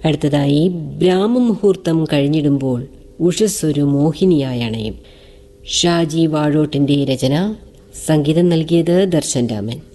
അടുത്തതായി ബ്രാഹ്മമുഹൂർത്തം കഴിഞ്ഞിടുമ്പോൾ ഉഷസ്സൊരു മോഹിനിയായി അണയും. ഷാജി വാഴോട്ടിന്റെ രചന, സംഗീതം നൽകിയത് ദർശൻ രാമൻ.